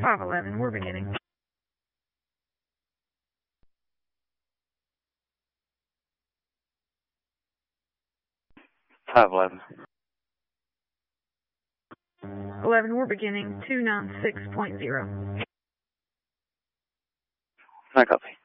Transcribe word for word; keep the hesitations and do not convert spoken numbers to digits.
five eleven, we're beginning. five eleven. eleven, we're beginning two nine six point zero. I copy.